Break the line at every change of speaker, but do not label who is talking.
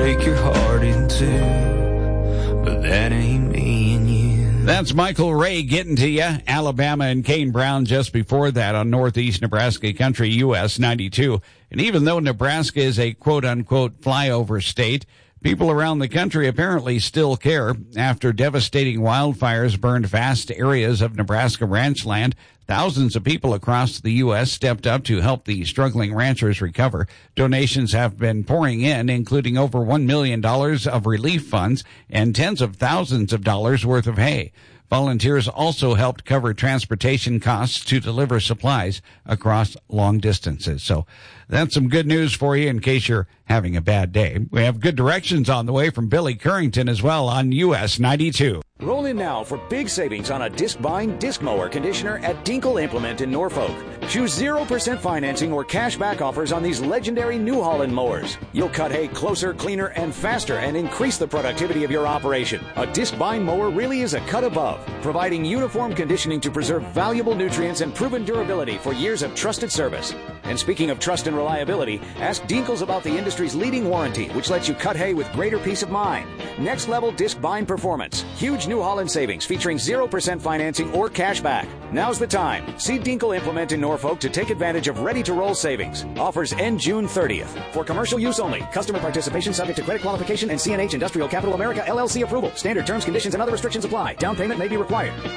break your heart in two, but that ain't me and you.
That's Michael Ray getting to you. Alabama and Kane Brown just before that on Northeast Nebraska Country, US 92. And even though Nebraska is a quote-unquote flyover state, people around the country apparently still care. After devastating wildfires burned vast areas of Nebraska ranch land, thousands of people across the U.S. stepped up to help the struggling ranchers recover. Donations have been pouring in, including over $1 million of relief funds and tens of thousands of dollars worth of hay. Volunteers also helped cover transportation costs to deliver supplies across long distances. So that's some good news for you in case you're having a bad day. We have good directions on the way from Billy Currington as well on US 92.
Roll in now for big savings on a disc-bind disc mower conditioner at Dinkle Implement in Norfolk. Choose 0% financing or cash back offers on these legendary New Holland mowers. You'll cut hay closer, cleaner, and faster and increase the productivity of your operation. A disc-bind mower really is a cut above, providing uniform conditioning to preserve valuable nutrients and proven durability for years of trusted service. And speaking of trust and reliability, ask Dinkles about the industry's leading warranty, which lets you cut hay with greater peace of mind. Next level disc bind performance. Huge New Holland savings featuring 0% financing or cash back. Now's the time. See Dinkle Implement in Norfolk to take advantage of ready-to-roll savings. Offers end June 30th. For commercial use only. Customer participation subject to credit qualification and CNH Industrial Capital America LLC approval. Standard terms, conditions, and other restrictions apply. Down payment may be required.